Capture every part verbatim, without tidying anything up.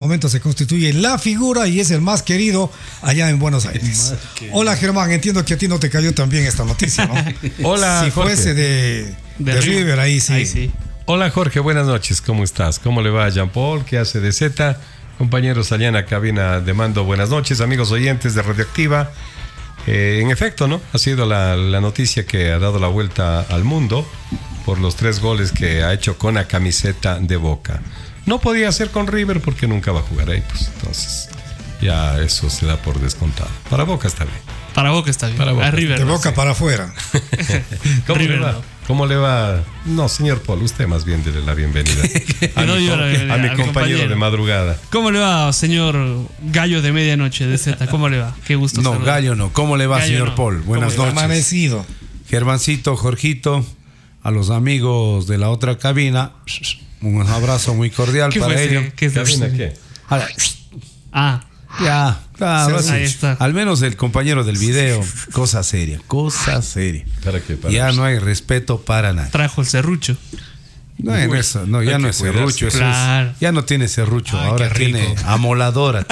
momento se constituye la figura y es el más querido allá en Buenos Aires. Hola Germán, entiendo que a ti no te cayó tan bien esta noticia, ¿no? Hola, si Jorge. fuese de, de, de River, ahí sí. Ahí sí. Hola Jorge, buenas noches, ¿cómo estás? ¿Cómo le va a Jean Paul? ¿Qué hace de Z? Compañeros allá en la cabina de mando, buenas noches, amigos oyentes de Radioactiva. Eh, en efecto, ¿no? Ha sido la, la noticia que ha dado la vuelta al mundo por los tres goles que ha hecho con la camiseta de Boca. No podía hacer con River porque nunca va a jugar ahí, pues entonces ya eso se da por descontado. Para Boca está bien. Para Boca está bien. Para Boca. A River De no, Boca sí. para afuera. ¿Cómo River le va? no. ¿Cómo le va? No, señor Paul, usted más bien dele la bienvenida a, No, mi, yo com- la bienvenida a mi al compañero compañero. de madrugada. ¿Cómo le va, señor Gallo de Medianoche de Z? ¿Cómo le va? Qué gusto No, saludar. Gallo no. ¿Cómo le va, Gallo señor no. Paul? Buenas ¿Cómo le va? noches. Amanecido. Germancito, Jorgito, a los amigos de la otra cabina, un abrazo muy cordial ¿Qué para fue ese? ellos. ¿Qué es eso? ¿Cabina qué? Ahora, Ah, ya, claro, Ahí así. está. Al menos el compañero del video, cosa seria, cosa seria. ¿Para qué? Para Ya no hay respeto para nada. trajo el serrucho. No, en Uy, eso, no, hay ya no que es cuidarse. serrucho, eso es- Claro. ya no tiene serrucho, Ay, ahora qué rico. tiene amoladora.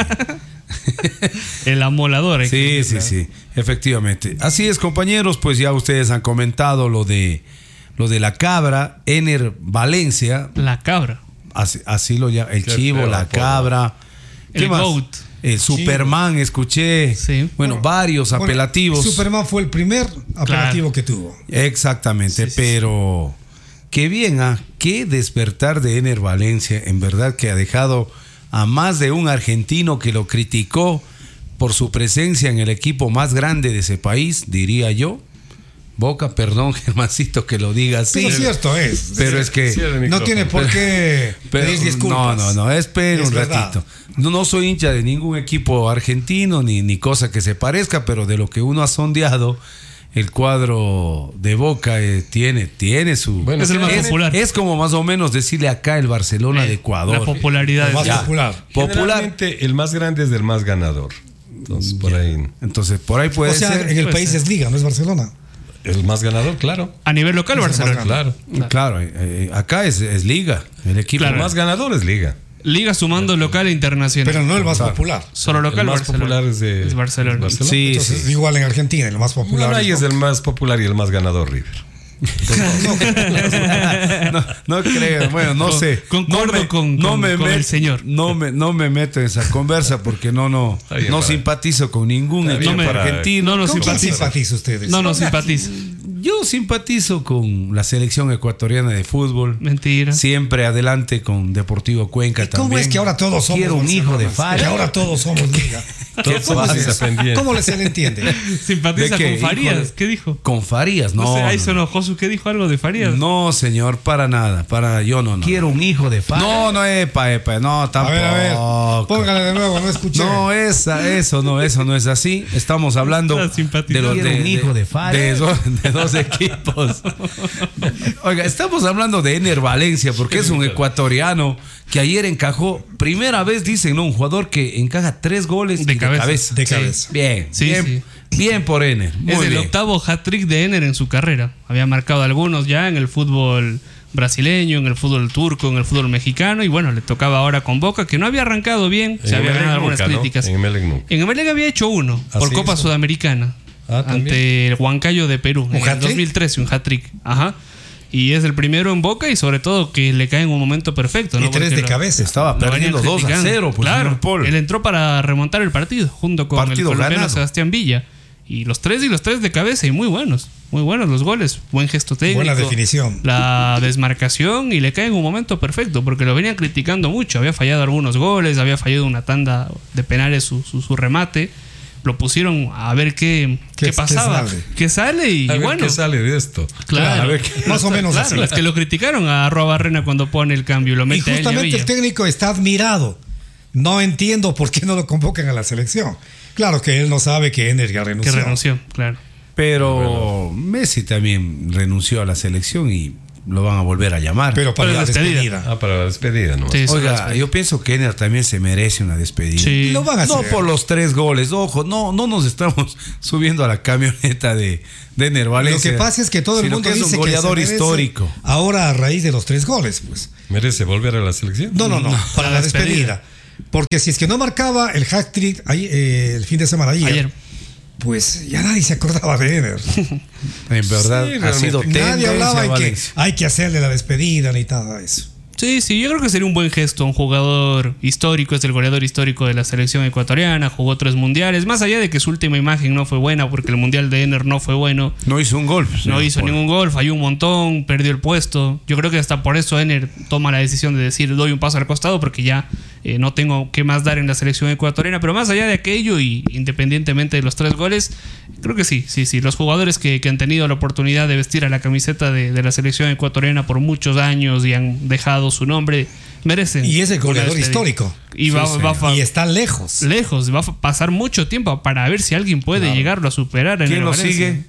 El amolador. hay que Sí, sí, decirlo. sí, efectivamente. Así es, compañeros, pues ya ustedes han comentado lo de lo de la cabra, Ener Valencia, La cabra. así, así lo llama, el Qué chivo, feo la apodo. cabra, ¿qué El más? goat. El Superman, escuché, Sí. bueno, Bueno, varios Bueno, apelativos. Superman fue el primer apelativo Claro. que tuvo. Exactamente, Sí, sí, pero qué bien, ¿ah? Qué despertar de Ener Valencia, en verdad que ha dejado a más de un argentino que lo criticó por su presencia en el equipo más grande de ese país, diría yo. Boca, perdón, Germancito, que lo diga así. Pero cierto es. Pero es que Cierra el no micrófono. tiene por qué pero- pedir no, disculpas. no, no, espere Es un verdad. ratito. No, no soy hincha de ningún equipo argentino ni, ni cosa que se parezca, pero de lo que uno ha sondeado, el cuadro de Boca eh, tiene, tiene su... Bueno, Es el más es, popular. es como más o menos decirle acá el Barcelona de Ecuador. La popularidad. El más es- Ya. popular. Popular. Generalmente el más grande es del más ganador. Entonces, por ahí. Entonces, por ahí puede O sea, ser. en el puede país ser. es Liga, no es Barcelona. El más ganador, claro. A nivel local, Es el Barcelona. más Claro. Claro, eh, eh, acá es, es Liga, el equipo. Claro. El más ganador es Liga. Liga sumando local e internacional. Pero no el más Claro. popular. Solo local, el más Barcelona. popular es de Es Barcelona. Barcelona. Sí, Entonces, sí. igual en Argentina, el más popular. No, ahí es es el más popular y el más ganador River. no, no creo, bueno, no Con- sé. concuerdo no me, con- no con- me con met- el señor. No me, no me meto en esa conversa porque no, no, Está bien, no para- simpatizo con ningún Está bien equipo para- argentino. No, no ¿Con quién simpatiza. simpatiza ustedes? No, no simpatiza. Yo simpatizo con la selección ecuatoriana de fútbol. Mentira. Siempre adelante con Deportivo Cuenca ¿Y también. ¿Cómo es que ahora todos somos Quiero un hijo de Barcelona? Que Falla. ahora todos somos Liga. ¿Qué ¿Cómo, pasa? es eso? Pendiente. ¿Cómo se le entiende? Simpatiza ¿De qué? con Farías. Híjole. ¿Qué dijo? Con Farías, no. No, sé, ahí no, sonó Josu. ¿Qué dijo algo de Farías? No, señor, para nada, para yo no, no. Quiero un hijo de Falla. No, no, epa, epa, no, A tampoco. ver, a ver. Póngale de nuevo, no escuché. No, esa, eso no, eso no es así. Estamos hablando Está simpatizando. de, los, Quiero un hijo de Falla. de dos, de dos equipos. Oiga, estamos hablando de Ener Valencia porque es un ecuatoriano que ayer encajó, primera vez dicen, ¿no? Un jugador que encaja tres goles De y cabeza. de cabeza. De Sí. cabeza. Bien, Sí, bien, sí. bien por Ener. Muy Es el bien. octavo hat-trick de Ener en su carrera. Había marcado algunos ya en el fútbol brasileño, en el fútbol turco, en el fútbol mexicano. Y bueno, le tocaba ahora con Boca, que no había arrancado bien. Se En había Emelec ganado algunas nunca, ¿no? críticas. En Emelec nunca. En Emelec había hecho uno ¿Ah, por sí Copa hizo? Sudamericana. Ah, ¿también? ante el Huancayo de Perú. En el hat-trick? dos mil trece, un hat-trick. Ajá. Y es el primero en Boca y sobre todo que le cae en un momento perfecto. ¿no? Y tres Porque de lo- cabeza. Estaba lo perdiendo venían dos a criticando. cero, pues, claro, señor Paul. él entró para remontar el partido junto con Partido el colombiano ganado. Sebastián Villa. Y los tres y los tres de cabeza y muy buenos. Muy buenos los goles. Buen gesto técnico. Buena definición. La desmarcación y le cae en un momento perfecto porque lo venían criticando mucho. Había fallado algunos goles, había fallado una tanda de penales su, su, su remate. Lo pusieron a ver qué, ¿Qué- qué pasaba. qué sale? ¿Qué sale? Y A ver bueno. qué sale de esto. Claro. A ver qué- Más o menos Claro, así. las que lo criticaron a Arroa Barrena cuando pone el cambio y lo Y mete a él y a justamente Villa. el técnico está admirado. No entiendo por qué no lo convocan a la selección. Claro que él no sabe que Ener ya Que renunció. renunció, claro. Pero Messi también renunció a la selección y lo van a volver a llamar. Pero para Pero la despedida. despedida. Ah, para la despedida, ¿no? Sí, eso lo Oiga, despedida. yo pienso que Ener también se merece una despedida. Sí. Lo van a No hacer. por los tres goles, ojo, no, no nos estamos subiendo a la camioneta de, de Ener Lo Valencia. que pasa es que todo el sino mundo que es dice un goleador que se merece histórico. ahora a raíz de los tres goles, pues. ¿Merece volver a la selección? No, no, no, para la despedida. Porque si es que no marcaba el hat-trick eh, el fin de semana ayer, ayer, pues ya nadie se acordaba de Ener. En verdad, sí, ha sido nadie hablaba en que hay que hacerle la despedida ni nada de eso. Sí, sí, yo creo que sería un buen gesto. Un jugador histórico, es el goleador histórico de la selección ecuatoriana, jugó tres mundiales. Más allá de que su última imagen no fue buena, porque el mundial de Ener no fue bueno. No hizo un gol. No hizo por... ningún gol, falló un montón, perdió el puesto. Yo creo que hasta por eso Ener toma la decisión de decir, doy un paso al costado, porque ya eh, no tengo qué más dar en la selección ecuatoriana. Pero más allá de aquello, y independientemente de los tres goles, creo que sí, sí, sí. Los jugadores que, que han tenido la oportunidad de vestir a la camiseta de, de la selección ecuatoriana por muchos años y han dejado su nombre, merecen. Y es el goleador histórico. Y, va, sí, va, va, y está lejos. Lejos. Va a pasar mucho tiempo para ver si alguien puede claro. llegarlo a superar. ¿Quién lo sigue?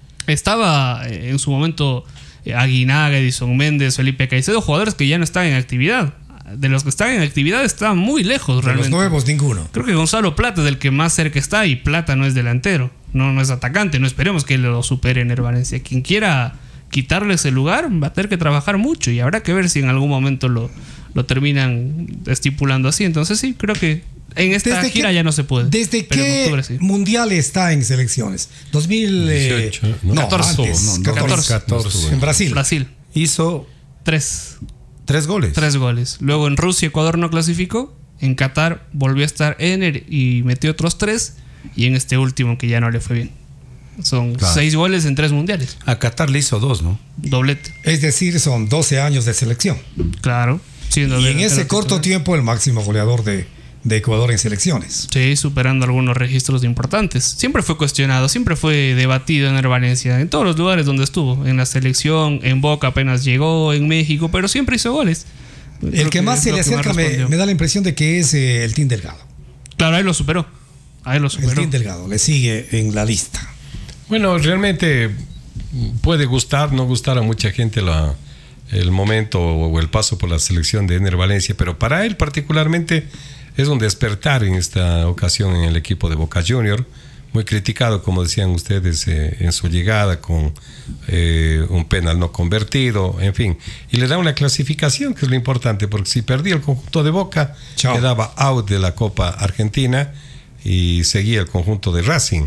Estaba en su momento Aguinaga, Edison Méndez, Felipe Caicedo, jugadores que ya no están en actividad. De los que están en actividad están muy lejos de realmente. Los nuevos, ninguno. Creo que Gonzalo Plata es el que más cerca está, y Plata no es delantero, no, no es atacante. No esperemos que lo supere Ener Valencia. Quien quiera quitarle ese lugar va a tener que trabajar mucho, y habrá que ver si en algún momento lo, lo terminan estipulando así. Entonces sí, creo que en esta ¿Desde gira qué, ya no se puede. ¿Desde qué octubre, sí. mundial está en selecciones? dos mil dieciocho, eh, no, catorce, antes, no, no, catorce, catorce. En Brasil. Brasil. Hizo tres. Tres goles. Tres goles. Luego en Rusia, Ecuador no clasificó. En Qatar volvió a estar Ener y metió otros tres. Y en este último, que ya no le fue bien. Son claro. seis goles en tres mundiales. A Qatar le hizo dos, ¿no? Doblete. Es decir, son doce años de selección. Claro. Y en ese corto tiempo, el máximo goleador de, de Ecuador en selecciones. Sí, superando algunos registros importantes. Siempre fue cuestionado, siempre fue debatido en Ener Valencia, en todos los lugares donde estuvo. En la selección, en Boca apenas llegó, en México, pero siempre hizo goles. El que, que más se le acerca me, me da la impresión de que es eh, el Team Delgado. Claro, ahí lo superó. Ahí lo superó. El Team Delgado le sigue en la lista. Bueno, realmente puede gustar, no gustar a mucha gente la, el momento o el paso por la selección de Ener Valencia, pero para él particularmente es un despertar en esta ocasión en el equipo de Boca Juniors, muy criticado, como decían ustedes, eh, en su llegada con eh, un penal no convertido, en fin, y le da una clasificación, que es lo importante, porque si perdía el conjunto de Boca, Chao. quedaba out de la Copa Argentina y seguía el conjunto de Racing.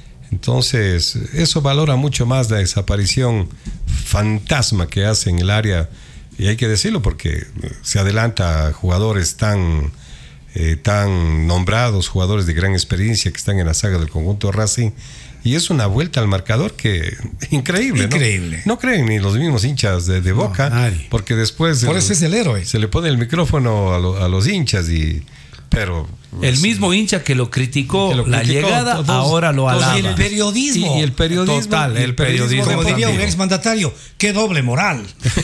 Entonces, eso valora mucho más la desaparición fantasma que hace en el área, y hay que decirlo porque se adelanta a jugadores tan, eh, tan nombrados, jugadores de gran experiencia que están en la saga del conjunto de Racing, y es una vuelta al marcador que increíble, increíble. ¿no? No creen ni los mismos hinchas de, de Boca, no, porque después por el, eso es el héroe. Se le pone el micrófono a, lo, a los hinchas y pero el mismo hincha que lo criticó, que lo la criticó, llegada, todos, ahora lo alaba. Y el periodismo. Y, y el periodismo. Total, el, el periodismo. Como diría un exmandatario, qué doble moral.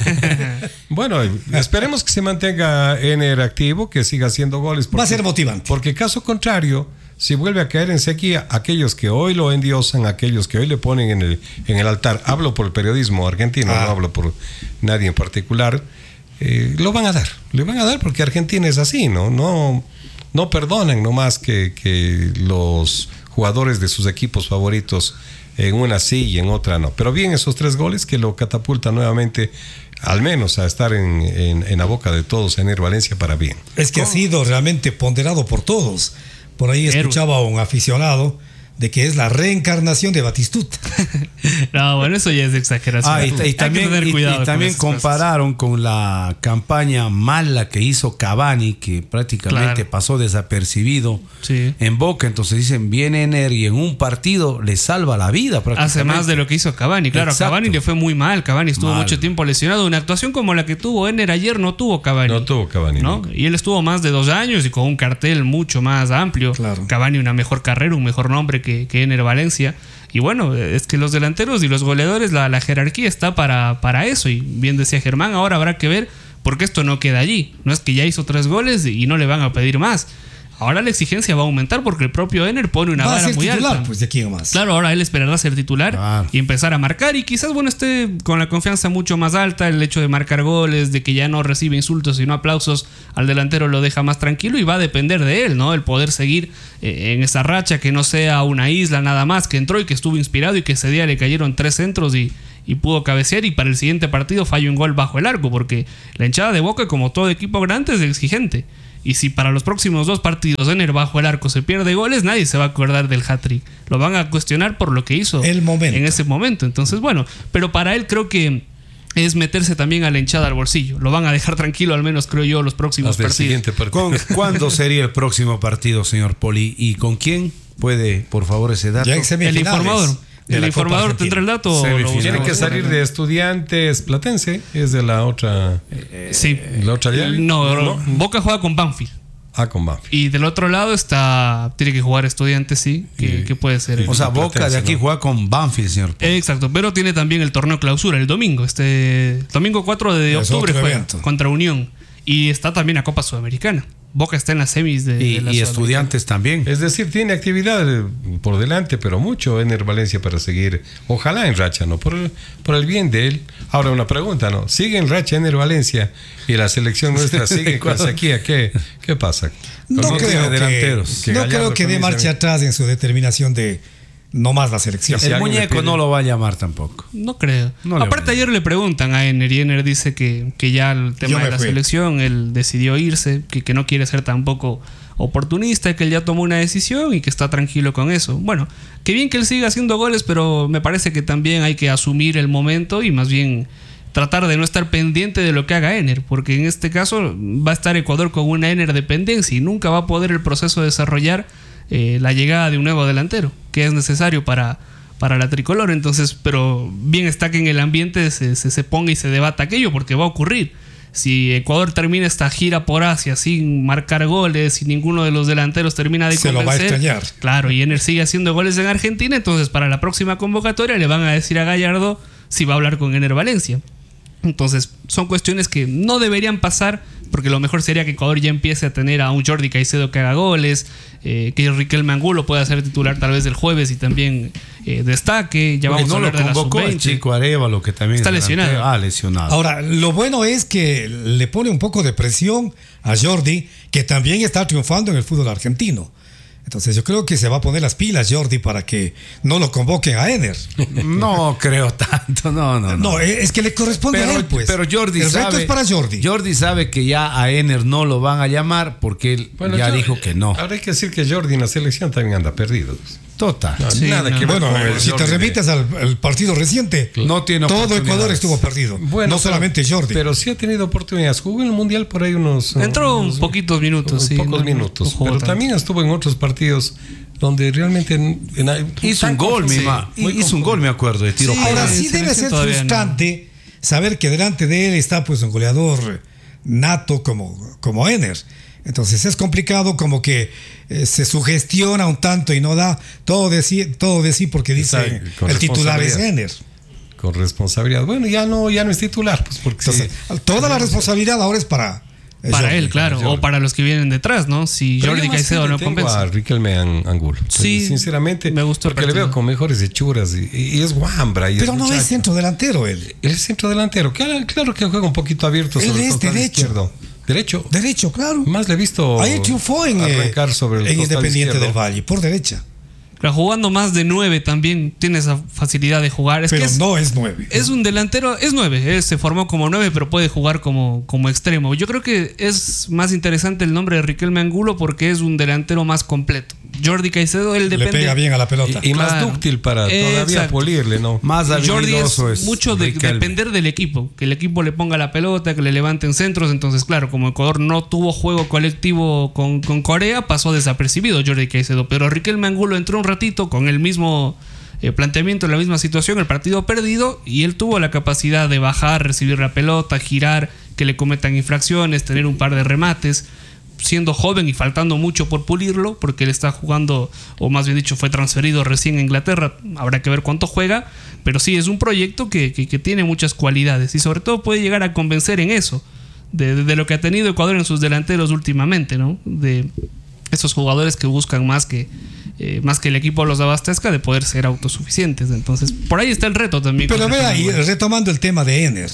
Bueno, esperemos que se mantenga Ener activo, que siga haciendo goles. Porque, va a ser motivante. Porque caso contrario, si vuelve a caer en sequía, aquellos que hoy lo endiosan, aquellos que hoy le ponen en el, en el altar, hablo por el periodismo argentino, ah. no hablo por nadie en particular, eh, lo van a dar. Le van a dar porque Argentina es así, ¿no? No... No perdonan nomás que, que los jugadores de sus equipos favoritos en una sí y en otra no. Pero bien, esos tres goles que lo catapultan nuevamente, al menos a estar en, en, en la boca de todos, Ener Valencia para bien. Es que ¿Cómo? ha sido realmente ponderado por todos. Por ahí escuchaba a un aficionado de que es la reencarnación de Batistuta. No, bueno, eso ya es exageración. Ah, y, y también, y, y también compararon cosas. con la campaña mala que hizo Cavani, que prácticamente claro. pasó desapercibido sí. en Boca. Entonces dicen, viene Ener y en un partido le salva la vida prácticamente. Hace más de lo que hizo Cavani. Claro, Exacto. a Cavani le fue muy mal. Cavani estuvo mal. mucho tiempo lesionado. Una actuación como la que tuvo Ener ayer no tuvo Cavani. No tuvo Cavani. ¿no? Y él estuvo más de dos años y con un cartel mucho más amplio. Claro. Cavani una mejor carrera, un mejor nombre que, que Ener Valencia. Y bueno, es que los delanteros y los goleadores, la, la jerarquía está para, para eso. Y bien decía Germán, ahora habrá que ver, porque esto no queda allí. No es que ya hizo tres goles y no le van a pedir más. Ahora la exigencia va a aumentar porque el propio Ener pone una va vara muy titular, alta. Pues de aquí nomás. Claro, ahora él esperará ser titular ah. y empezar a marcar. Y quizás, bueno, esté con la confianza mucho más alta. El hecho de marcar goles, de que ya no recibe insultos sino aplausos al delantero, lo deja más tranquilo y va a depender de él, ¿no? El poder seguir eh, en esa racha, que no sea una isla nada más, que entró y que estuvo inspirado y que ese día le cayeron tres centros y, y pudo cabecear, y para el siguiente partido falló un gol bajo el arco, porque la hinchada de Boca, como todo equipo grande, es exigente. Y si para los próximos dos partidos Ener bajo el arco se pierde goles, nadie se va a acordar del hat-trick. Lo van a cuestionar por lo que hizo el momento. en ese momento. Entonces, bueno, pero para él creo que es meterse también a la hinchada al bolsillo. Lo van a dejar tranquilo, al menos creo yo, los próximos Hasta el partidos. siguiente partido. ¿Con- ¿Cuándo sería el próximo partido, señor Poli? ¿Y con quién? ¿Puede, por favor, ese dato? Ya en El semifinales informador. de El la Copa informador Argentina. tendrá el dato. o lo Semifinales. Tiene buscamos? que salir de Estudiantes Platense, es de la otra. Sí. ¿La otra llave? No, Boca juega con Banfield. Ah, con Banfield. Y del otro lado está. Tiene que jugar Estudiantes, sí. Que, Y- que puede ser. y- O sea, Boca de Platense, aquí ¿no? juega con Banfield, señor Poli. Exacto, pero tiene también el torneo clausura el domingo. Este domingo cuatro de Es octubre otro juega evento. contra Unión. Y está también la Copa Sudamericana. Boca está en las semis de, Y, de la y Sudamericana. Estudiantes también. Es decir, tiene actividad eh, por delante, pero mucho Ener Valencia para seguir. Ojalá en racha, ¿no? Por el, por el bien de él. Ahora, una pregunta, ¿no? ¿Sigue en racha Ener Valencia y la selección nuestra sigue con sequía? ¿Qué, qué pasa? No Con- creo que, delanteros. Que no Gallardo creo que dé comience a- marcha atrás en su determinación de no más la selección. Si El alguien le muñeco pide- no lo va a llamar tampoco. No creo. No le Aparte, voy a- ayer le preguntan a Ener y Ener dice que, que ya el Yo tema me de la fui. selección, él decidió irse, que, que no quiere ser tampoco oportunista, que él ya tomó una decisión y que está tranquilo con eso. Bueno, qué bien que él siga haciendo goles, pero me parece que también hay que asumir el momento y más bien tratar de no estar pendiente de lo que haga Ener, porque en este caso va a estar Ecuador con una Ener dependencia y nunca va a poder el proceso desarrollar eh, la llegada de un nuevo delantero, que es necesario para, para la tricolor. Entonces, pero bien está que en el ambiente se, se, se ponga y se debata aquello, porque va a ocurrir. Si Ecuador termina esta gira por Asia sin marcar goles y ninguno de los delanteros termina de Se lo va a convencer, extrañar. claro, y Ener sigue haciendo goles en Argentina, entonces para la próxima convocatoria le van a decir a Gallardo si va a hablar con Ener Valencia. Entonces, son cuestiones que no deberían pasar, porque lo mejor sería que Ecuador ya empiece a tener a un Jordi Caicedo que haga goles, eh, que Riquelme Angulo pueda ser titular tal vez el jueves y también eh, destaque. Ya Porque vamos no a lo hablar de la convocó sub el veinte. chico Arevalo, que también Está es delantero. lesionado. Ah, lesionado. Ahora, lo bueno es que le pone un poco de presión a Jordi, que también está triunfando en el fútbol argentino. Entonces yo creo que se va a poner las pilas Jordi para que no lo convoquen a Ener. No creo tanto, no, no, no. No, es que le corresponde pero, a él, pues. pero Jordi el sabe. reto es para Jordi. Jordi sabe que ya a Ener no lo van a llamar porque él Bueno, ya yo- dijo que no. Ahora hay que decir que Jordi en la selección también anda perdido. Total. No, Sí, nada no. que ver Bueno, con el si te Jordi de- remites al, al partido reciente, No tiene todo Ecuador oportunidades. estuvo perdido. Bueno, no pero- solamente Jordi. Pero sí ha tenido oportunidades. Jugó en el Mundial por ahí unos... Entró unos- un poquitos minutos, sí. pocos no- minutos. no jugó pero tanto. también estuvo en otros partidos donde realmente... en- en- Hizo tan un gol, mi confuso. ma- Sí, muy hizo un gol, me acuerdo, de tiro Sí, penal. Ahora sí en debe selección ser todavía no. frustrante saber que delante de él está pues un goleador nato como, como Ener. Entonces es complicado, como que eh, se sugestiona un tanto y no da todo de sí, todo de sí porque dice Exacto, con el titular es responsabilidad. Ener. Con responsabilidad. Bueno, ya no, ya no es titular, pues porque Entonces, sí. toda la responsabilidad ahora es para eh, Para Jordi. él, claro. Jordi. O para los que vienen detrás, ¿no? Si Pero Jordi yo más Caicedo fe le no tengo convence. a Riquelme An- Angulo. Sí, Sinceramente, me gustó el porque le partido. veo con mejores hechuras y, y es guambra. Y Pero no muchacho. es centro delantero él. Él es centro delantero. Claro, claro que juega un poquito abierto Él sobre es el costado derecho. izquierdo. Derecho. Derecho, claro. Más le he visto Ahí triunfó en, eh, arrancar sobre el en costado Independiente izquierdo. del Valle, por derecha. Pero jugando más de nueve también tiene esa facilidad de jugar. Es Pero que es, no es nueve. es un delantero, es nueve, eh, se formó como nueve, pero puede jugar como, como extremo. Yo creo que es más interesante el nombre de Riquelme Angulo porque es un delantero más completo. Jordi Caicedo, él Le depende. pega bien a la pelota. Y, y más Claro. dúctil para todavía Exacto. pulirle, ¿no? Más Jordi es habilidoso es mucho de Riquelme. depender del equipo, que el equipo le ponga la pelota, que le levanten centros. Entonces, claro, como Ecuador no tuvo juego colectivo con, con Corea, pasó desapercibido Jordi Caicedo. Pero Riquelme Angulo entró un ratito con el mismo eh, planteamiento, en la misma situación, el partido perdido, y él tuvo la capacidad de bajar, recibir la pelota, girar, que le cometan infracciones, tener un par de remates. Siendo joven y faltando mucho por pulirlo, porque él está jugando, o más bien dicho, fue transferido recién a Inglaterra. Habrá que ver cuánto juega, pero sí es un proyecto que, que, que tiene muchas cualidades y sobre todo puede llegar a convencer en eso, de, de, de lo que ha tenido Ecuador en sus delanteros últimamente, ¿no? De esos jugadores que buscan más que, eh, más que el equipo los abastezca, de poder ser autosuficientes. Entonces, por ahí está el reto también. Pero con vea, Riquelme y Angulo. retomando el tema de Ener,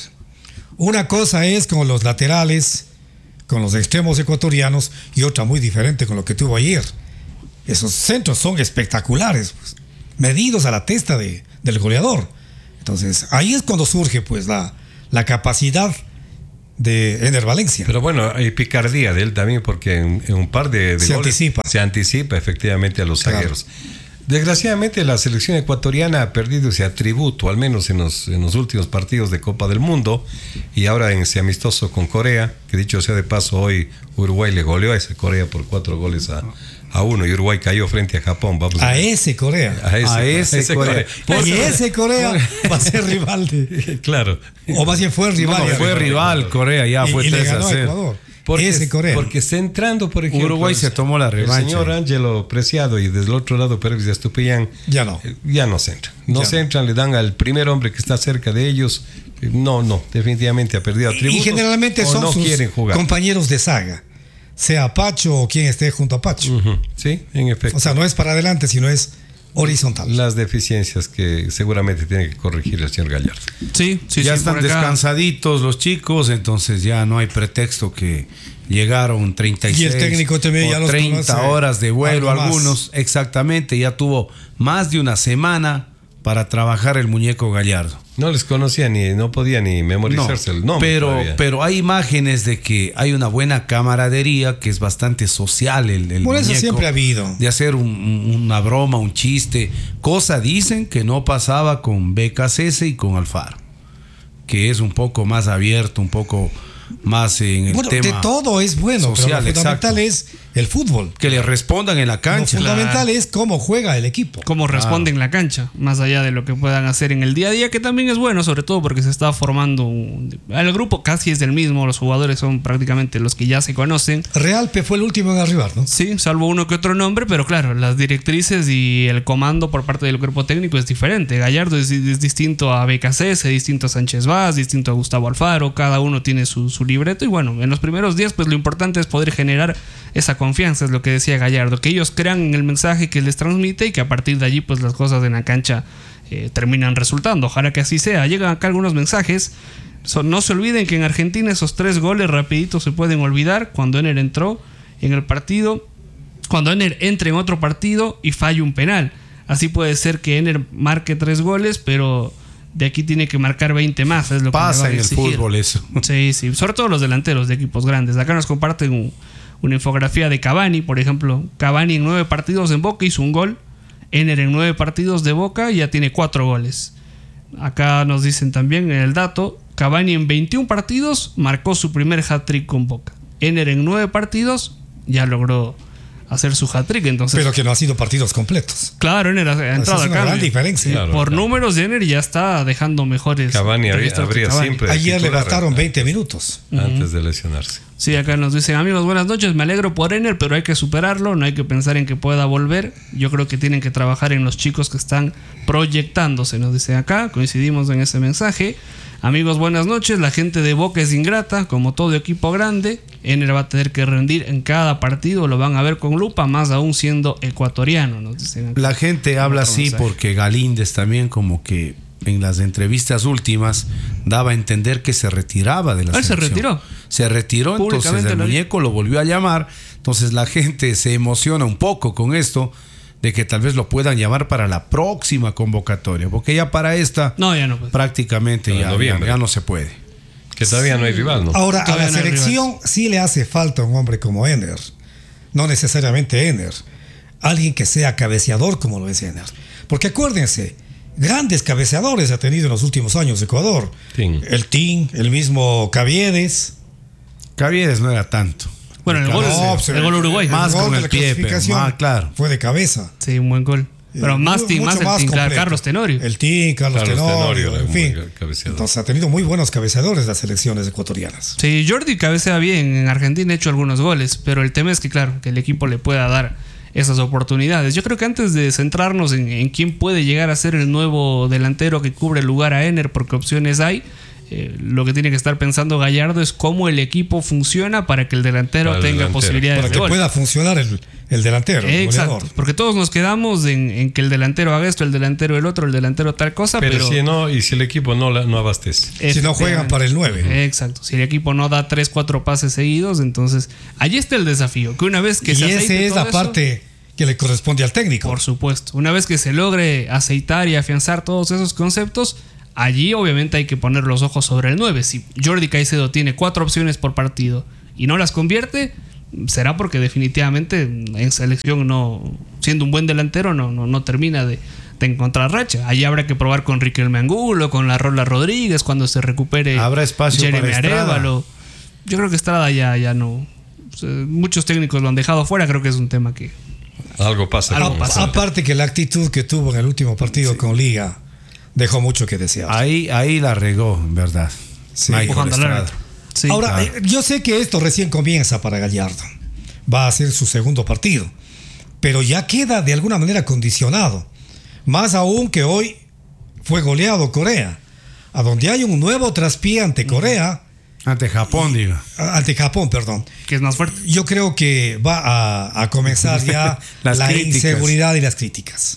una cosa es con los laterales, con los extremos ecuatorianos, y otra muy diferente con lo que tuvo ayer. Esos centros son espectaculares, pues, medidos a la testa de, del goleador. Entonces, ahí es cuando surge pues la, la capacidad de Ener Valencia. Pero bueno, hay picardía de él también porque en, en un par de, de Se goles anticipa. se anticipa efectivamente a los Claro. zagueros. Desgraciadamente la selección ecuatoriana ha perdido ese atributo, al menos en los, en los últimos partidos de Copa del Mundo y ahora en ese amistoso con Corea, que dicho sea de paso hoy Uruguay le goleó a ese Corea por cuatro goles a, a uno y Uruguay cayó frente a Japón. Vamos A ver. ese Corea. A ese, a ese Corea. Por Y eso- ese Corea va a ser rival de. Claro. O más bien fue rival. No, de- fue rival Corea, ya Y, fue y le tres a ganó a cero. Ecuador. Porque, ese Corea. porque está entrando, por ejemplo. Uruguay se tomó la revancha. El señor Ángelo Preciado y desde el otro lado Pérez de Estupiñán. Ya no. eh, Ya no se entran. No Ya se no. entran, le dan al primer hombre que está cerca de ellos. Eh, No, no, definitivamente ha perdido atributos. Y generalmente o son no sus quieren jugar. compañeros de saga. Sea Pacho o quien esté junto a Pacho. Ujú, sí, en efecto. O sea, no es para adelante, sino es horizontal. Las deficiencias que seguramente tiene que corregir el señor Gallardo. Sí, sí, ya sí, están por acá. descansaditos los chicos, entonces ya no hay pretexto que llegaron treinta y seis Y el técnico también o ya los treinta conoce horas de vuelo algo más. algunos, exactamente, ya tuvo más de una semana para trabajar el muñeco Gallardo. No les conocía ni, no podía ni memorizarse el nombre. pero, todavía. pero hay imágenes de que hay una buena camaradería, que es bastante social el, el Por eso muñeco, siempre ha habido. de hacer un- un- una broma, un chiste, cosa dicen que no pasaba con B K C S y con Alfaro, que es un poco más abierto, un poco más en el Bueno, tema de todo es bueno, social, pero lo fundamental exacto. es el fútbol. que le respondan en la Lo cancha. fundamental es cómo juega el equipo. Cómo responde en la cancha, más allá de lo que puedan hacer en el día a día, que también es bueno, sobre todo porque se está formando un- el grupo casi es el mismo, los jugadores son prácticamente los que ya se conocen. Realpe fue el último en arribar, ¿no? Sí, salvo uno que otro nombre, pero claro, las directrices y el comando por parte del cuerpo técnico es diferente. Gallardo es, es distinto a B K C S, distinto a Sánchez Vaz, distinto a Gustavo Alfaro, cada uno tiene su, su libreto y bueno, en los primeros días pues lo importante es poder generar esa confianza, es lo que decía Gallardo, que ellos crean en el mensaje que les transmite y que a partir de allí pues las cosas en la cancha eh, terminan resultando. Ojalá que así sea. Llegan acá algunos mensajes. So- no se olviden que en Argentina esos tres goles rapidito se pueden olvidar cuando Ener entró en el partido, cuando Ener entre en otro partido y falle un penal. Así puede ser que Ener marque tres goles, pero de aquí tiene que marcar veinte más. Es lo que me va Pasa a en el exigir. fútbol eso. Sí, sí, sobre todo los delanteros de equipos grandes. Acá nos comparten un- una infografía de Cavani, por ejemplo. Cavani en nueve partidos en Boca hizo un gol. Ener en nueve partidos de Boca ya tiene cuatro goles. Acá nos dicen también en el dato, Cavani en veintiún partidos marcó su primer hat-trick con Boca. Ener en nueve partidos ya logró hacer su hat-trick, entonces... Pero que no ha sido partidos completos. Claro, Ener ha ha entrado es al una gran cambio. diferencia. Sí, Claro, por claro. números, Ener ya está dejando mejores... Cavani habría, registros que habría Cavani. siempre de Ayer le titular, bastaron ¿eh? veinte minutos. Antes de lesionarse. Sí, acá nos dicen, amigos, buenas noches, me alegro por Ener, pero hay que superarlo, no hay que pensar en que pueda volver. Yo creo que tienen que trabajar en los chicos que están proyectándose, nos dicen acá, coincidimos en ese mensaje. Amigos, buenas noches, la gente de Boca es ingrata, como todo equipo grande. Ener va a tener que rendir en cada partido, lo van a ver con lupa, más aún siendo ecuatoriano, nos dicen acá. La gente habla Otro así mensaje. porque Galíndez también como que en las entrevistas últimas daba a entender que se retiraba de la Él se selección. retiró. Se retiró, entonces Públicamente el lo dijo. muñeco lo volvió a llamar. Entonces la gente se emociona un poco con esto de que tal vez lo puedan llamar para la próxima convocatoria, porque ya para esta No, ya no. Pues. prácticamente Para ya, ya, noviembre. ya no se puede. Que todavía no hay rival, ¿no? Ahora, a Todavía la no hay selección sí le hace falta un hombre como Ener. No necesariamente Ener. Alguien que sea cabeceador como lo es Ener. Porque acuérdense, grandes cabeceadores ha tenido en los últimos años Ecuador. Tin. El Tin, el mismo Caviedes. Caviedes no era tanto. Bueno, el De gol, cabeza. pues, el gol uruguay. Más gol con de el la pie, pero clasificación más, claro. fue de cabeza. Sí, un buen gol. Pero Eh, más, mu- tin, más mucho el tin, completo. Carlos Tenorio. El Tin, Carlos, Carlos Tenorio, Tenorio, en un fin. buen cabeceador. Entonces ha tenido muy buenos cabeceadores las selecciones ecuatorianas. Sí, Jordi cabecea bien. En Argentina ha hecho algunos goles. Pero el tema es que, claro, que el equipo le pueda dar esas oportunidades. Yo creo que antes de centrarnos en, en quién puede llegar a ser el nuevo delantero que cubre el lugar a Ener, porque opciones hay, eh, lo que tiene que estar pensando Gallardo es cómo el equipo funciona para que el delantero Para el tenga delantero. posibilidades Para de que gol. pueda funcionar el, el delantero, el Exacto, goleador. porque todos nos quedamos en, en que el delantero haga esto, el delantero el otro, el delantero tal cosa, Pero, pero, si no, y si el equipo no, la- no abastece. Si no juegan para el nueve. Exacto, si el equipo no da tres, cuatro pases seguidos, entonces allí está el desafío, que una vez que Y se esa aceite es todo la eso, parte que le corresponde al técnico. por supuesto, una vez que se logre aceitar y afianzar todos esos conceptos, allí obviamente hay que poner los ojos sobre el nueve. Si Jordi Caicedo tiene cuatro opciones por partido y no las convierte, será porque definitivamente en selección, no siendo un buen delantero, no, no, no termina de, de encontrar racha. Allí habrá que probar con Riquelme Angulo, con la Rola Rodríguez, cuando se recupere habrá espacio Jeremy para Estrada. Arévalo. Yo creo que Estrada ya, ya no. O sea, muchos técnicos lo han dejado fuera. Creo que es un tema que Algo pasa. Algo con- pasa. Aparte que la actitud que tuvo en el último partido con Liga dejó mucho que desear. Ahí, ahí la regó, en verdad. Sí. Michael empujando al Estrada. árbitro. Sí. Ahora, claro. eh, yo sé que esto recién comienza para Gallardo. Va a ser su segundo partido. Pero ya queda de alguna manera condicionado. Más aún que hoy fue goleado Corea. A donde hay un nuevo traspié ante Corea, Ante Japón, diga. a- ante Japón, perdón. que es más fuerte. Yo creo que va a, a comenzar ya Las la críticas. inseguridad y las críticas.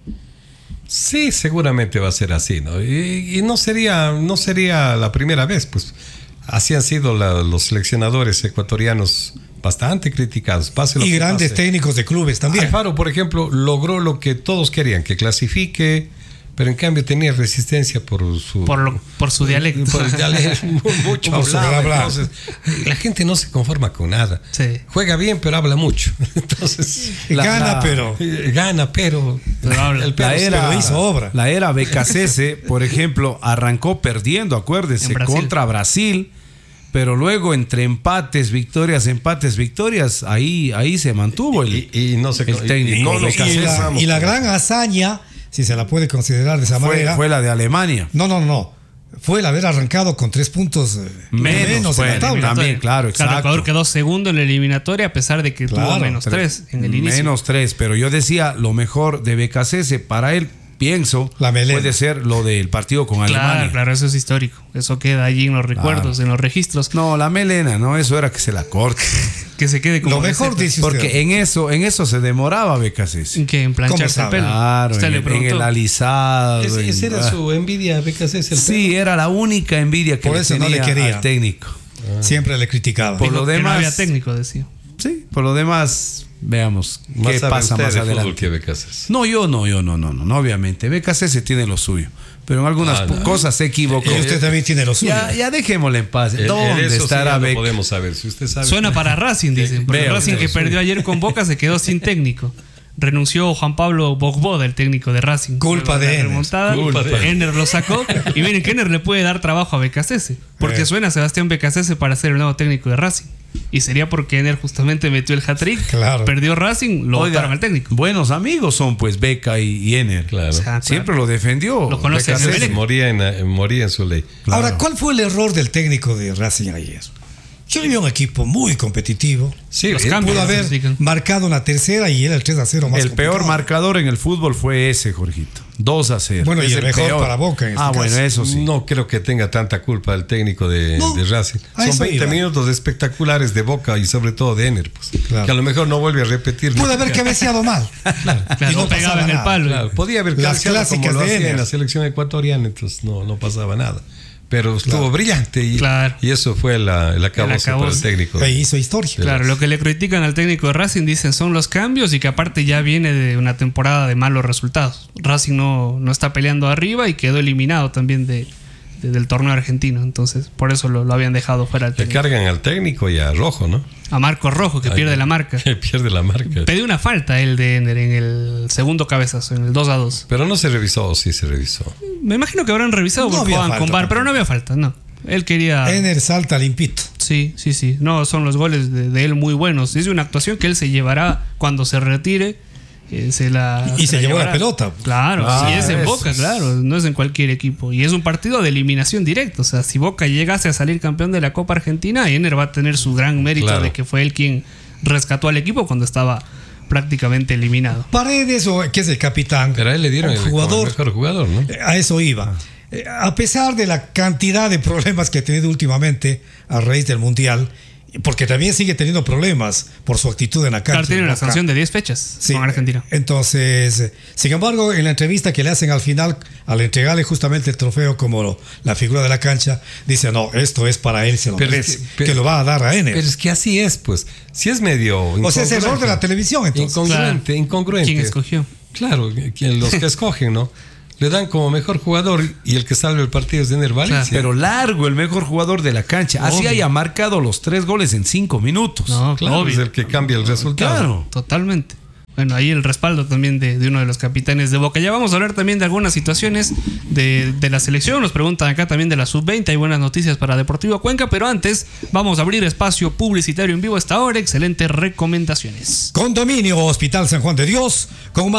Sí, seguramente va a ser así, ¿no? Y, y no sería, no sería la primera vez, pues así han sido la- los seleccionadores ecuatorianos bastante criticados. Pase lo Y que grandes pase. técnicos de clubes también. Alfaro, por ejemplo, logró lo que todos querían, que clasifique, pero en cambio tenía resistencia por su Por, lo, por su dialecto. por el dialecto, mucho Por su hablaba, hablar. entonces, la gente no se conforma con nada. Sí. Juega bien, pero habla mucho. Entonces, La- Gana, la- pero eh, gana, pero Pero habla. el perro La se era, pero hizo obra. la era B K C S, por ejemplo, arrancó perdiendo, acuérdese, En Brasil. contra Brasil, pero luego entre empates, victorias, empates, victorias, ahí, ahí se mantuvo el, y, y no se el técnico. y no lo y, que la, hacemos. y la gran hazaña, si se la puede considerar de esa fue, manera. fue la de Alemania. No, no, no. Fue el haber arrancado con tres puntos eh, Menos, en la bueno, tabla. también, claro, exacto. Ecuador quedó segundo en la eliminatoria a pesar de que Claro, tuvo menos tres en el inicio. Menos tres, pero yo decía, lo mejor de B K C S para él, pienso, La melena. puede ser lo del partido con Claro, Alemania. claro, eso es histórico. Eso queda allí en los recuerdos, en los registros. No, la melena, no, eso era que se la corte. Que se quede como Lo mejor receta. dice usted. Porque en eso, en eso se demoraba B K C S. Que en plancharse el sabe? pelo. Claro, Usted en, le el- en preguntó. el alisado. Ese- en- esa era ah. su envidia, B K C S. el Sí, era la única envidia que Por le eso no tenía le quería. al técnico. Siempre le criticaba. Por Dijo lo que demás- no había técnico, decía. Sí, por lo demás, veamos Más qué sabe pasa usted más de fútbol adelante. que B K C S. No, yo no, yo no, no, no, no, obviamente. B K C S tiene lo suyo, pero en algunas Ah, po- no. cosas se equivocó. Y usted también tiene lo suyo. Ya, ya dejémosle en paz. El- el ¿Dónde eso sí estará ya lo B K? podemos saber. Si usted sabe. Suena para Racing, dicen. Porque Veo, Racing veo, que sí. perdió ayer con Boca se quedó sin técnico. Renunció Juan Pablo Bogboda, el técnico de Racing. Culpa Luego de la Ener. remontada. Culpa de Ener lo sacó. Y miren que Ener le puede dar trabajo a B K C S. Porque Eh. suena Sebastián B K C S para ser el nuevo técnico de Racing. Y sería porque Ener justamente metió el hat-trick. Claro. Perdió Racing, lo Oiga, votaron al técnico. buenos amigos son pues Beca y, y Ener. Claro. O sea, claro. Siempre lo defendió. Lo conoce B K C S. Emelec. Moría en, eh, moría en su ley. Ahora, ¿cuál fue el error del técnico de Racing ayer? Yo le vi a un equipo muy competitivo. Sí, Los eh, cambios. Pudo haber sí, que- marcado una tercera y era el tres a cero más El peor complicado. marcador en el fútbol fue ese, Jorgito. dos a cero. Bueno, y Es el mejor para Boca en este Ah, caso. bueno, eso sí. No creo que tenga tanta culpa el técnico de, No, de Racing. a Son eso veinte iba. minutos espectaculares de Boca y sobre todo de Ener, pues, Claro. que a lo mejor no vuelve a repetir. Pudo haber cabeceado mal. Claro, Y no no pegaba pasaba en el nada. palo. Claro, podía haber Las cabeceado como clásicas lo de hacía en Ener. la selección ecuatoriana, entonces no, no pasaba nada. Pero estuvo brillante y, Claro. y eso fue la, el acabose para el acabose. técnico. E hizo historia. Claro, lo que le critican al técnico de Racing dicen son los cambios y que aparte ya viene de una temporada de malos resultados. Racing no, no está peleando arriba y quedó eliminado también de, de- del torneo argentino. Entonces, por eso lo, lo habían dejado fuera al Le técnico. cargan al técnico y a Rojo, ¿no? A Marcos Rojo, que Ay, pierde la marca. Que pierde la marca. Pedí una falta él de Ener en el segundo cabezazo, en el dos a dos. Pero no se revisó, o sí se revisó. Me imagino que habrán revisado No porque había jugaban con falta V A R, pero no había falta, no. Él quería... Ener salta limpito. Sí, sí, sí. No, son los goles de, de él muy buenos. Es una actuación que él se llevará cuando se retire. eh, se la, Y se la llevó la llevará. pelota. Claro, Ah, si es en eso Boca, es- claro. No es en cualquier equipo. Y es un partido de eliminación directa. O sea, si Boca llegase a salir campeón de la Copa Argentina, Ener va a tener su gran mérito Claro. de que fue él quien rescató al equipo cuando estaba prácticamente eliminado. Paredes, o- que es el capitán. Pero a él le dieron un el, como el jugador. mejor jugador, ¿no? Eh, A eso iba. Eh, A pesar de la cantidad de problemas que ha tenido últimamente a raíz del Mundial, porque también sigue teniendo problemas por su actitud en la cancha. Claro, tiene en una Boca. sanción de diez fechas Sí, con Argentina. Entonces, eh, sin embargo, en la entrevista que le hacen al final, al entregarle justamente el trofeo como lo- la figura de la cancha, dice, no, esto es para él, se lo Pero es merece, que- que, pero- lo va a dar a Ener. Pero es que así es, pues. Si es medio. O sea, es error de la incongruente. televisión, entonces. Incongruente, Claro. incongruente. ¿Quién escogió? Claro, quien- los que escogen, ¿no? le dan como mejor jugador y el que salve el partido es Ener Valencia. Pero largo, el mejor jugador de la cancha. Así Obvio. haya marcado los tres goles en cinco minutos. No, Claro, obvio. es el que cambia el resultado. Claro. Totalmente. Bueno, ahí el respaldo también de, de uno de los capitanes de Boca. Ya vamos a hablar también de algunas situaciones de, de la selección. Nos preguntan acá también de la sub veinte. Hay buenas noticias para Deportivo Cuenca, pero antes vamos a abrir espacio publicitario en vivo a esta hora. Excelentes recomendaciones. Condominio Hospital San Juan de Dios, con más